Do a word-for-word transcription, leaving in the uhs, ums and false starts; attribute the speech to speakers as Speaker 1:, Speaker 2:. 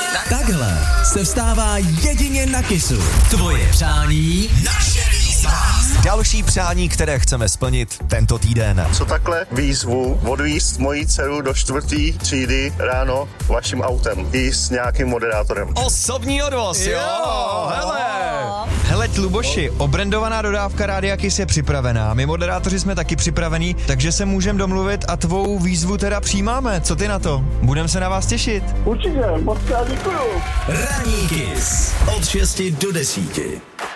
Speaker 1: Takhle se vstává jedině na Kissu. Tvoje přání, naše výzva.
Speaker 2: Další přání, které chceme splnit tento týden.
Speaker 3: Co takhle výzvu odvízt moji dceru do čtvrtý třídy ráno vaším autem i s nějakým moderátorem.
Speaker 2: Osobní odvoz, jo, jo hele.
Speaker 4: Hele, Luboši, obrandovaná dodávka Rádia Kiss je připravená. My moderátoři jsme taky připravení, takže se můžeme domluvit a tvou výzvu teda přijímáme. Co ty na to? Budeme se na vás těšit.
Speaker 3: Určitě, moc krát děkuju.
Speaker 1: Ranní Kiss od šesti do desíti.